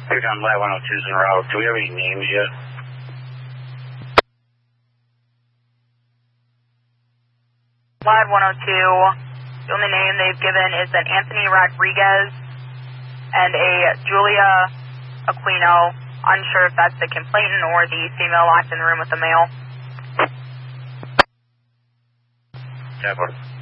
Here on Lat 102's en route. Do we have any names yet? Lat 102, the only name they've given is an Anthony Rodriguez and a Julia Aquino. Unsure if that's the complainant or the female locked in the room with the male. Tapper.